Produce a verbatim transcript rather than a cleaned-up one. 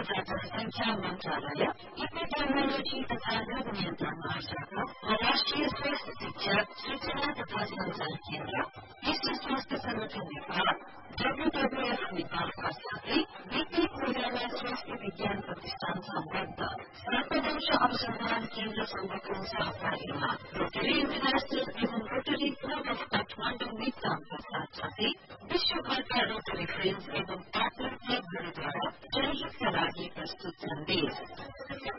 तथा जनसंख्या मंत्रालय, एपिडेमियोलॉजी तथा रोग नियंत्रण महाशाखा और राष्ट्रीय स्वास्थ्य शिक्षा, सूचना तथा संचार केन्द्र, विश्व स्वास्थ्य संगठन नेपाल, डब्ल्यूडब्ल्यूएफ नेपालका साथै बीपी कोइराला स्वास्थ्य विज्ञान प्रतिष्ठान सम्बद्ध सर्पदंश अनुसन्धान केन्द्रसँगको सहकार्यमा रोटरी इन्टरनेशनल एवं रोटरी क्लब अफ काठमाडौँ मितका साथसाथै विश्वभरका रोटरी फ्रेन्ड्स एवं पार्टनर क्लबहरूद्वारा जनहितका लागि प्रस्तुत सन्देश।